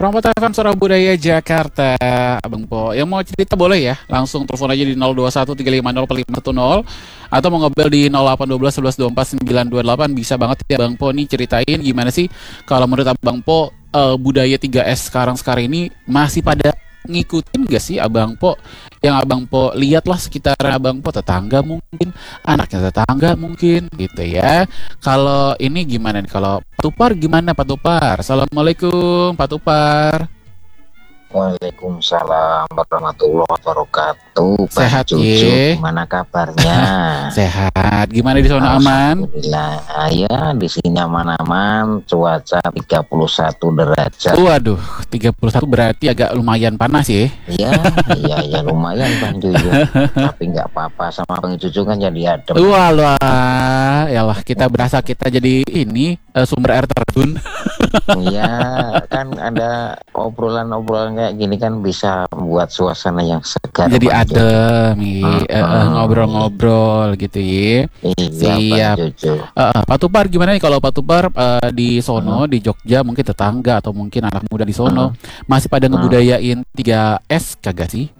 Rahmat FM Suara Budaya Jakarta, Abang Po. Yang mau cerita boleh ya, langsung telepon aja di 0213504510 atau mau ngebel di 0812 1124 928. Bisa banget ya Abang Po nih ceritain gimana sih kalau menurut Abang Po budaya 3S sekarang ini masih pada ngikutin gak sih Abang Po? Yang Abang Po lihatlah sekitaran Abang Po, tetangga mungkin, anaknya tetangga mungkin gitu ya. Kalau ini gimana nih, kalau Pak Tupar gimana Pak Tupar? Assalamualaikum Pak Tupar. Waalaikumsalam warahmatullahi wabarakatuh. Sehat Pak Cucu, ye? gimana kabarnya? Sehat. Gimana di sana, aman? Alhamdulillah, ya di sini aman-aman. Cuaca 31 derajat. Waduh, 31 berarti agak lumayan panas ya. Ya lumayan Bang Cucu. Tapi nggak apa-apa, sama Bang Cucu kan jadi adem. Walah, yalah kita berasa kita jadi ini sumber air terjun. Iya, kan ada obrolan-obrolan kayak gini kan bisa membuat suasana yang segar. Jadi Bang adem, Cucu. ngobrol-ngobrol gitu ya. Iya, Siap. Bang Cucu. Pak Tupar gimana nih kalau Pak Tupar di sono di Jogja, mungkin tetangga atau mungkin anak muda di sono masih pada ngebudayain 3S kagak sih?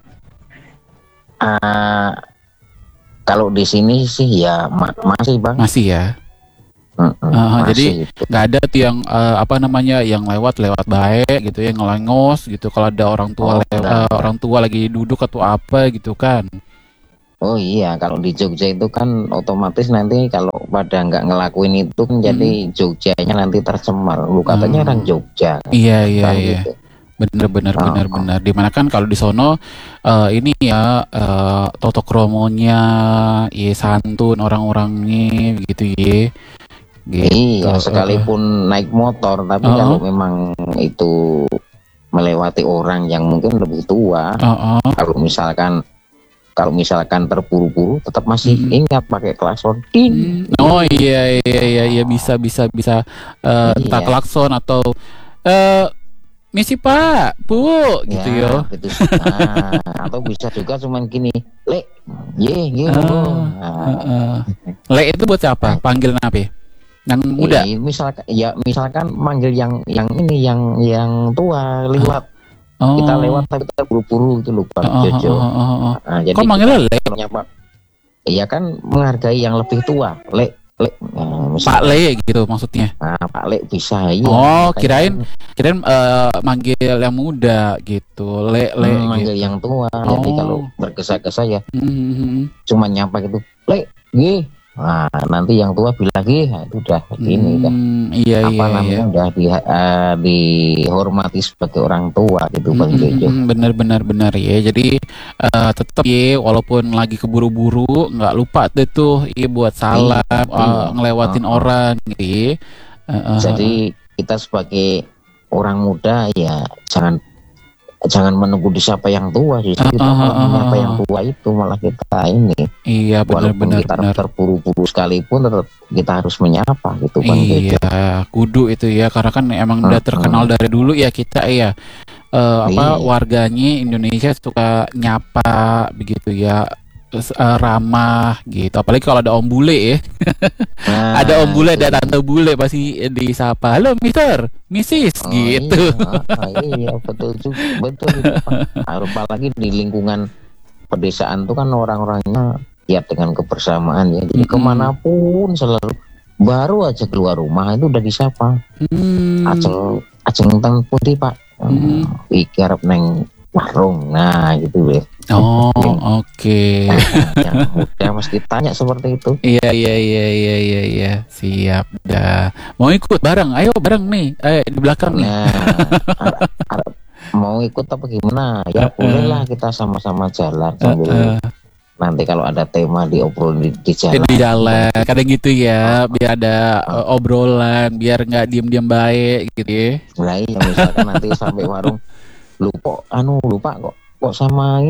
Kalau di sini sih ya masih Bang. Masih ya. Jadi Masih itu. nggak ada tuh yang yang lewat baik gitu ya, ngelengos gitu kalau ada orang tua orang tua lagi duduk atau apa gitu kan. Oh iya, kalau di Jogja itu kan otomatis nanti kalau pada nggak ngelakuin itu kan jadi Jogjanya nanti tercemar. Lu katanya orang Jogja. Iya. Gitu. Bener. Dimana kan kalau di sono ini ya toto kromonya, ya santun orang-orangnya gitu ya. Gitu. Iya, sekalipun naik motor, tapi kalau memang itu melewati orang yang mungkin lebih tua, kalau misalkan terburu-buru, tetap masih ingat pakai klakson. Oh iya bisa entah klakson atau misi Pak, Bu, gitu ya. Gitu. Atau bisa juga cuman gini, Le, Le itu buat siapa? Panggilan apa? Yang muda? Misalkan manggil yang ini yang tua lewat. Kita lewat tapi kita buru-buru itu lupa Jojo. Jadi kok manggilnya Le? Iya kan menghargai yang lebih tua, Le. Pak Le gitu maksudnya. Pak Le bisa iya. Kirain manggil yang muda gitu. Le manggil gitu. yang tua. Jadi kalau bergesa-gesa ya cuma nyapa gitu. Le, nanti yang tua bilang lagi, itu udah gini kan. Namanya udah dihormati sebagai orang tua gitu Bang Jojo. Benar ya. Jadi tetap ya walaupun lagi keburu-buru nggak lupa tuh buat salam, ngelewatin orang gitu. Jadi kita sebagai orang muda ya jangan menunggu disapa yang tua, justru kita malah menyapa yang tua itu malah kita ini. Iya, walaupun kita terburu-buru sekalipun tetap kita harus menyapa gitu Bang. Iya, kudu itu ya, karena kan emang udah terkenal dari dulu ya kita ya warganya Indonesia suka nyapa begitu ya. Ramah gitu, apalagi kalau ada om bule ya. Ada om bule, ada tante bule pasti disapa, halo mister, misis gitu. Iya betul itu apalagi di lingkungan pedesaan tuh kan orang-orangnya ya dengan kebersamaan ya, jadi kemanapun selalu baru aja keluar rumah itu udah disapa. Ajeng teng putih Pak, iki arep neng warung, nah gitu deh. Oke. Yang muda mesti tanya seperti itu. Iya. Siap dah. Mau ikut bareng? Ayo bareng nih. Di belakang nih. Mau ikut apa gimana? Ya boleh lah, kita sama-sama jalan sambil nanti kalau ada tema diobrolin di jalan. Di jalan, kadang gitu ya, biar ada obrolan, biar nggak diem-diem baik gitu ya. Nah iya, misalkan nanti sampai warung lupa sama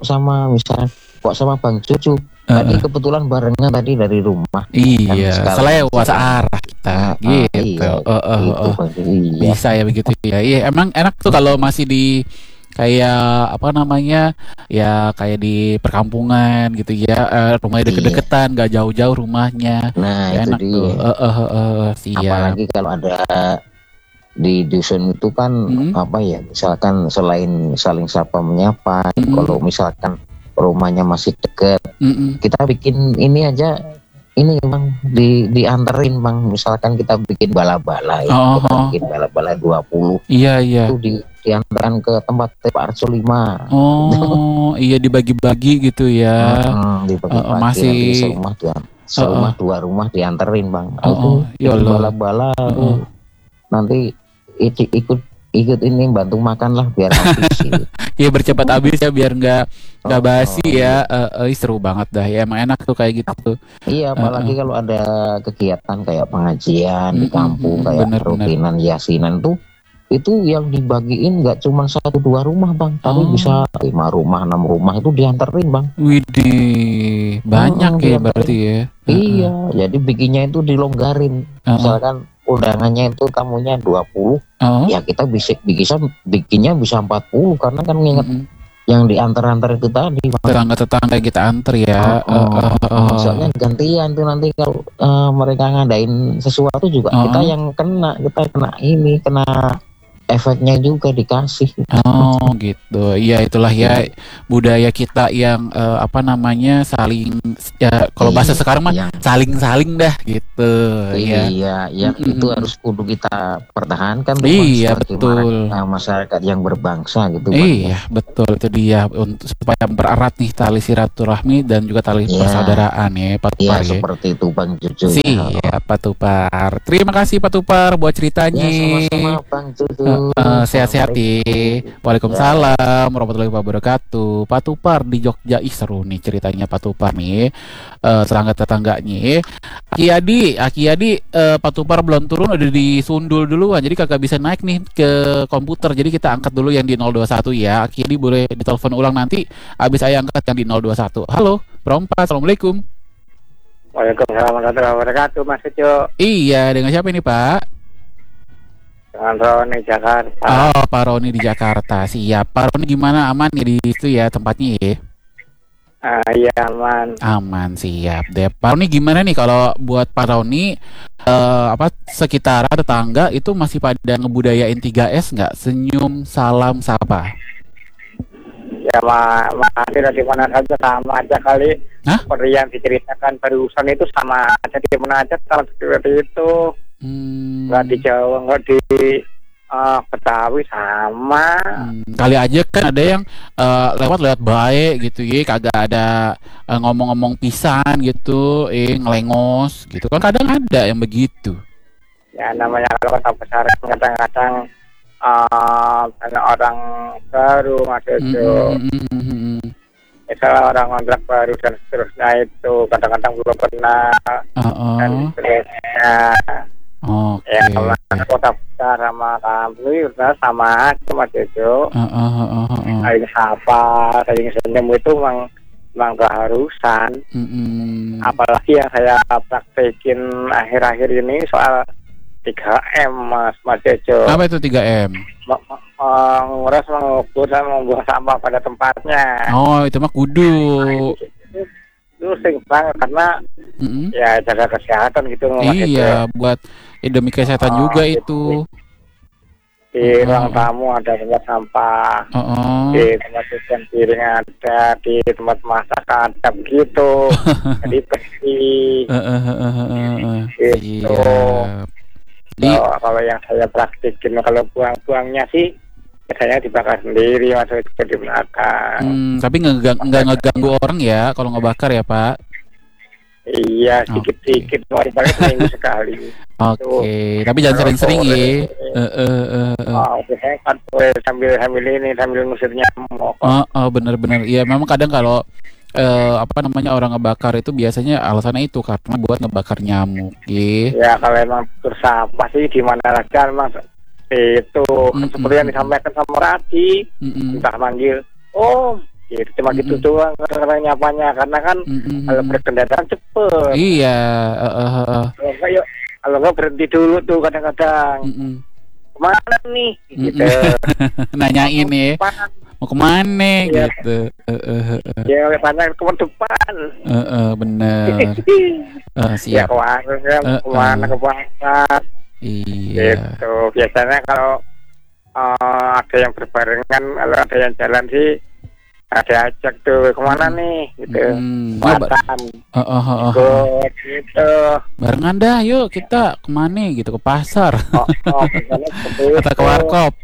Bang Cucu tadi kebetulan barengan tadi dari rumah. Iya, selewat arah kita gitu. Bisa ya begitu ya. Iya, emang enak tuh kalau masih di kayak kayak di perkampungan gitu ya, rumahnya deket-deketan, gak jauh-jauh rumahnya. Nah enak itu tuh. Siap. Apalagi kalau ada di dusun itu kan apa ya, misalkan selain saling sapa menyapa, kalau misalkan rumahnya masih dekat, kita bikin ini aja, ini bang, dianterin bang, misalkan kita bikin bala-bala ya, kita bikin bala-bala 20, Iya. itu diantarkan ke tempat Pak Arso 5. Oh, iya dibagi-bagi gitu ya. Dibagi-bagi, Masih nanti serumah 2 rumah dianterin bang. Itu ya bikin Allah. bala-bala, nanti ikut ini bantu makan lah biar habis gitu. Iya, bercepat habis ya biar nggak basi ya. Seru banget dah ya, emang enak tuh kayak gitu tuh. Iya, apalagi kalau ada kegiatan kayak pengajian di kampung, kayak rutinan yasinan tuh, itu yang dibagiin nggak cuma 1-2 rumah bang, tapi bisa 5 rumah 6 rumah itu dianterin bang. Widih, banyak ya berarti ya. Iya, jadi bikinnya itu dilonggarin. Misalkan undangannya itu tamunya 20, ya kita bikinnya bisa 40, karena kan nginget yang diantar-antar itu tadi. Tetangga-tetangga kita antar ya. Soalnya gantian tuh nanti kalau mereka ngadain sesuatu juga kita yang kena efeknya juga dikasih. Oh gitu. Iya, itulah ya budaya kita yang apa namanya, saling ya, kalau bahasa sekarang mah saling-saling dah gitu. Iya, itu harus kudu kita pertahankan tuh, iya betul. Masyarakat yang berbangsa gitu. Iya betul, itu dia, untuk supaya mempererat nih tali silaturahmi dan juga tali persaudaraan ya Pak Tupar. Iya, seperti itu Bang Cucu. Iya Pak Tupar. Terima kasih Pak Tupar buat ceritanya. Sama-sama Bang Cucu. Sehat-sehat nih. Waalaikumsalam warahmatullahi wabarakatuh. Pak Tupar di Jogja, seru nih ceritanya Pak Tupar nih. Tetangga-tetangganya. Aki Adi, Pak Tupar belum turun, udah disundul duluan. Jadi kagak bisa naik nih ke komputer. Jadi kita angkat dulu yang di 021 ya. Aki Adi boleh ditelepon ulang nanti habis saya angkat yang di 021. Halo, Perompat. Assalamualaikum. Waalaikumsalam warahmatullahi wabarakatuh, Mas Ujo. Iya, dengan siapa ini Pak? Dengan Roni Jakarta. Oh, Pak Roni di Jakarta. Siap. Pak Roni gimana, aman ya di situ ya tempatnya ya? Iya aman. Aman, siap deh. Pak Roni gimana nih kalau buat Pak Roni, sekitaran tetangga itu masih pada ngebudayain 3S nggak? Senyum, salam, sapa. Ya masih di mana saja sama aja kali. Seperti yang diceritakan barusan itu sama aja di mana aja kalau seperti itu. Nggak di Jawa, nggak di Betawi sama. Kali aja kan ada yang lewat baik gitu ya, kagak ada ngomong-ngomong pisan gitu, ngelengos gitu kan, kadang ada yang begitu. Ya namanya kalau kota besar kadang-kadang banyak orang baru maksudnya. Misalnya orang kontrak baru dan seterusnya itu kadang-kadang belum pernah dan seterusnya. Ya kalau kota besar sama kami udah sama aja Mas Jojo. Saling sapa, saling senyum itu memang keharusan. Apalagi yang saya praktekin akhir-akhir ini soal 3M Mas Jojo. Apa itu 3M? Nguras, mengubur, dan membuang sampah pada tempatnya. Oh, itu mah kudu. Itu sering banget karena ya jaga kesehatan gitu. Iya, buat demi kesehatan juga itu. Di ruang tamu ada tempat sampah, di tempat cucian piring ada, di tempat masak ada begitu. Jadi bersih. Gitu. Kalau yang saya praktikin, kalau buang-buangnya sih biasanya dibakar sendiri, maksudnya juga di belakang. Tapi nggak ngeganggu orang ya kalau ngebakar ya Pak? Iya, sedikit-sedikit, paling seminggu sekali. Oke, tapi jangan sering-sering ya. Biasanya kan sambil ngusir nyamuk. Bener-bener. Iya, memang kadang kalau orang ngebakar itu biasanya alasannya itu karena buat ngebakar nyamuk. Ya kalau emang bersampah sih di mana aja memang itu seperti yang disampaikan sama Rati, entah manggil gitu, cuma gitu doang nyapanya, karena kan kalau berkendaraan cepet. Iya. Kalau nggak berhenti dulu tuh kadang-kadang. Kemana nih? Gitu. Nanyain nih. Mau kemana gitu. Ya tanya ke depan. Bener. Siap. Ya kemana ke pasar. Iya. Gitu. Biasanya kalau ada yang berbarengan, kalau ada yang jalan sih ada ajak tuh kemana nih gitu, makan, gitu. Barengan dah, yuk kita kemana gitu, ke pasar. Atau ke warkop.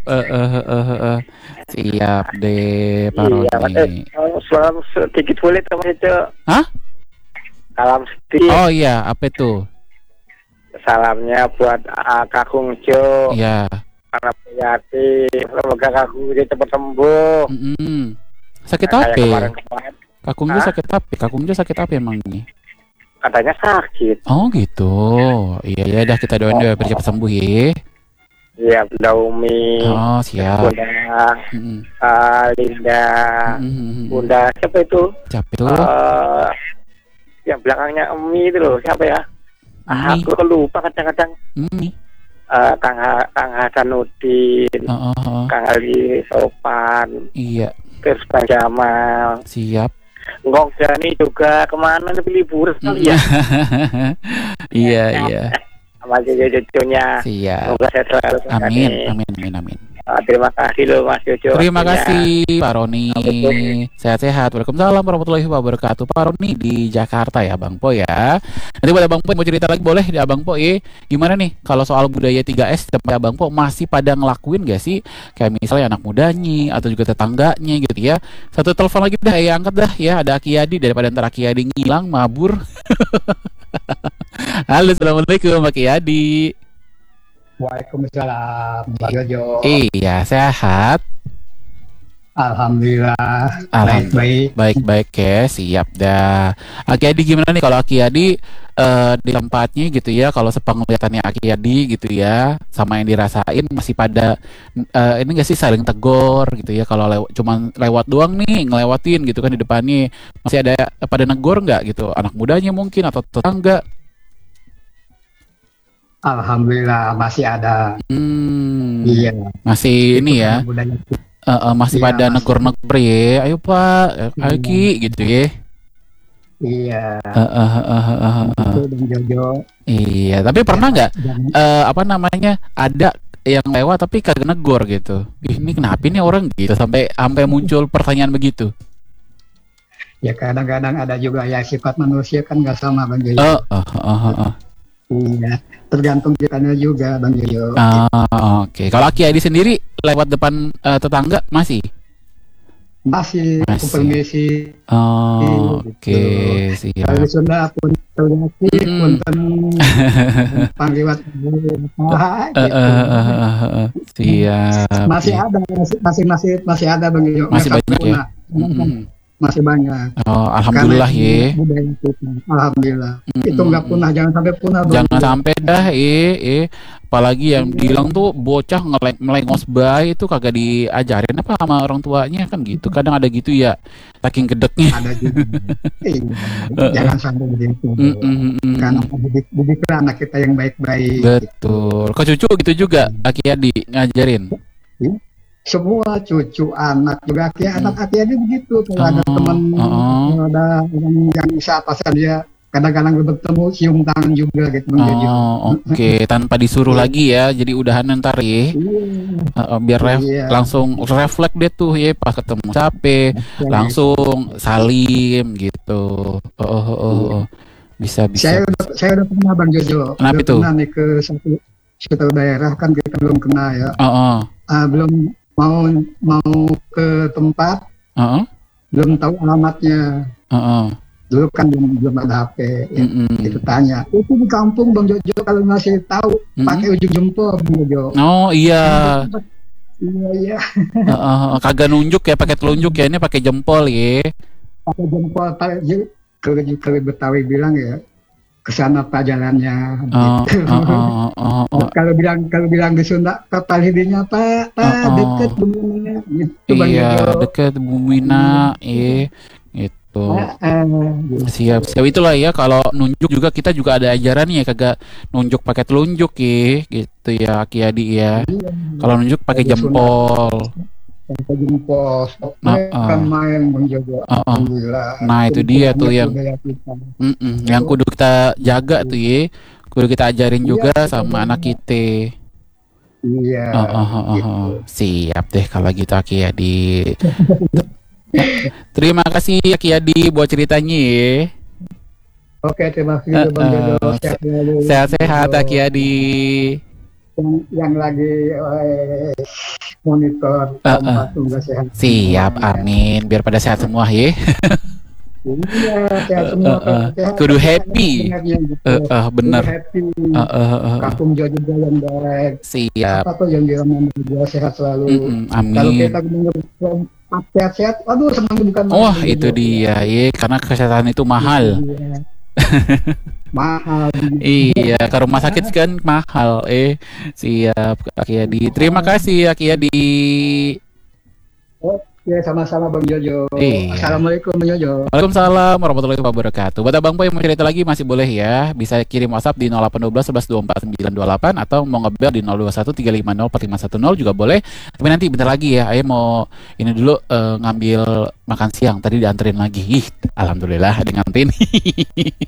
Siap deh, Pak Roni. Salam sedikit boleh teman itu. Hah? Salam sedikit. Oh iya, apa itu? Salamnya buat Kakung Jo. Iya. Para Puyati, semoga Kakung Jo cepat sembuh. Sakit apa? Kakung Jo sakit apa? Kakung Jo sakit apa emang nih? Katanya sakit. Oh gitu. Iya ya, dah kita doain dia biar cepat sembuh ya. Iya, Bunda Umi. Oh siap. Bunda Linda. Bunda siapa itu? Siapa itu? Yang belakangnya Umi itu loh, siapa ya? Aku lupa kadang-kadang. Kang Hasanuddin, Kang Ali Sopan. Iya. Terus Bang Jamal. Siap. Ngong Jani juga kemana nih libur kali ya? Iya. Sama cucunya. Siap. Semoga sehat selalu. Amin. Terima kasih loh Mas Jojo. Terima kasih Pak Roni. Sehat-sehat. Waalaikumsalam warahmatullahi wabarakatuh. Pak Roni di Jakarta ya Bang Po ya. Nanti buat Abang Po mau cerita lagi boleh di Abang Po ya. Gimana nih kalau soal budaya 3S tempat Abang Po masih pada ngelakuin gak sih? Kayak misalnya anak mudanya atau juga tetangganya gitu ya. Satu telepon lagi dah ya, angkat dah ya. Ada Aki Adi, daripada ntar Aki Adi ngilang mabur. Halo, assalamualaikum Aki Adi. Waalaikumsalam, Mbak Jojo. Iya, sehat. Alhamdulillah. Baik-baik ya, siap dah. Aki Adi gimana nih kalau Aki Adi di tempatnya gitu ya, kalau sepenglihatannya Aki Adi gitu ya, sama yang dirasain masih pada ini nggak sih saling tegur gitu ya, kalau cuman lewat doang nih ngelewatin gitu kan di depannya, masih ada pada negor nggak gitu, anak mudanya mungkin atau tetangga? Alhamdulillah masih ada. Iya. Masih ini ya. Masih pada negor-negor ya. Ayo Pak, ayo Ki gitu ya. Iya. Iya, tapi pernah nggak apa namanya ada yang lewat tapi kagak negor gitu. Ini kenapa nih orang gitu sampai muncul pertanyaan begitu? Ya kadang-kadang ada juga ya, sifat manusia kan nggak sama Bang Jojo. Iya, tergantung kitanya juga Bang Jojo. Oke. Kalau Aki Adi sendiri lewat depan tetangga masih? Masih. Permisi. Oke, siap. Kalau sudah pun panggil siap. Masih ada Bang Jojo. Masih banyak ya. Masih banyak. Alhamdulillah ya. Alhamdulillah. Itu nggak punah, jangan sampai punah. Jangan sampai dah, apalagi yang bilang tuh bocah melengos bayi itu kagak diajarin apa sama orang tuanya kan gitu. Kadang ada gitu ya, saking gedeknya. Ada juga. Jangan sampai begitu. Karena didik anak kita yang baik-baik. Betul. Kok cucu gitu juga, Aki Adi ngajarin? Semua cucu anak juga anak Aki Adi begitu. Kalau ada teman ada yang bisa atasan dia, kadang-kadang bertemu cium tangan juga gitu. Oke. Tanpa disuruh lagi ya, jadi udahan ntar ya. Biar langsung refleks deh tuh ya, pas ketemu capek langsung salim gitu. Bisa. Saya udah pernah Bang Jojo. Kenapa itu? Pernah nih ke satu daerah, kan kita belum kena ya. Belum mau ke tempat, belum tahu alamatnya. Dulu kan belum ada HP, itu tanya. Itu di kampung Bang Jojo, kalau masih tahu pakai ujung jempol Bang Jojo. Oh iya. Iya. Kagak nunjuk ya, pakai telunjuk ya, ini pakai jempol ya. Pakai jempol, kalau Betawi bilang ya, kesana Pak jalannya. Gitu. Kalau bilang di Sunda, kapal hidinya Pak deket Bumina. Gitu, iya, deket Bumina, gitu. Siap. Itulah ya, kalau nunjuk juga kita juga ada ajarannya ya, kagak nunjuk pakai telunjuk ya, gitu ya Aki Adi ya. Kalau nunjuk pakai jempol. Kan main Bang Jojo. Nah itu dia tuh yang kudu kita jaga tuh ya, Kudu kita ajarin juga sama anak kita. Iya. Gitu. Siap deh kalau gitu Aki Adi. Terima kasih Aki Adi buat ceritanya ya. Oke, terima kasih Bang Jojo. Sehat-sehat Aki Adi. Yang lagi monitor sehat. Siap, amin. Biar pada sehat semua ya. Iya, sehat semua. Kudu happy. Bener. Kakung Jojo yang baik. Siap. Apa tuh yang dia sehat selalu. Amin. Kalau kita sehat-sehat, aduh senang bukan. Oh, itu dia ya, karena kesehatan itu mahal. Mahal. Iya, ke rumah sakit kan mahal. Siap Aki Adi. Terima kasih Aki Adi. Oke, sama-sama Bang Jojo. Assalamualaikum Bang Jojo. Waalaikumsalam warahmatullahi wabarakatuh. Buat Abang Po yang mau cerita lagi masih boleh ya. Bisa kirim WhatsApp di 0812 11 24 928 atau mau ngebel di 021 350 4510 juga boleh. Tapi nanti bentar lagi ya. Ayo mau ini dulu ngambil makan siang. Tadi dianterin lagi. Alhamdulillah ada nganterin.